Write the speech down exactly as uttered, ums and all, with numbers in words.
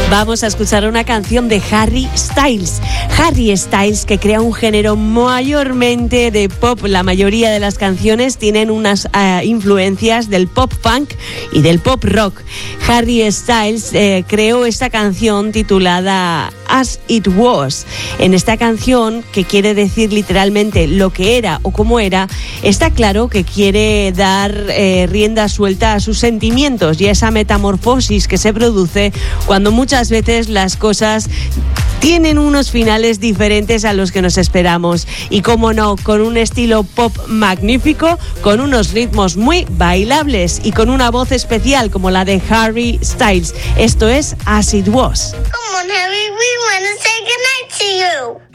Vamos a escuchar una canción de Harry Styles. Harry Styles, que crea un género mayormente de pop. La mayoría de las canciones tienen unas uh, influencias del pop punk y del pop rock. Harry Styles eh, creó esta canción titulada As It Was. En esta canción, que quiere decir literalmente lo que era o cómo era, está claro que quiere dar eh, rienda suelta a sus sentimientos y a esa metamorfosis que se produce cuando muchas veces las cosas tienen unos finales diferentes a los que nos esperamos. Y cómo no, con un estilo pop magnífico, con unos ritmos muy bailables y con una voz especial como la de Harry Styles. Esto es As It Was. Come on, Harry, we want to say goodnight to you.